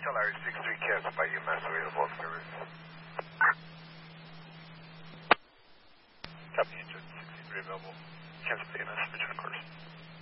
Larry 63 cancel by UMass available on service. Copy engine 63 available. Cancel by UMass, return course.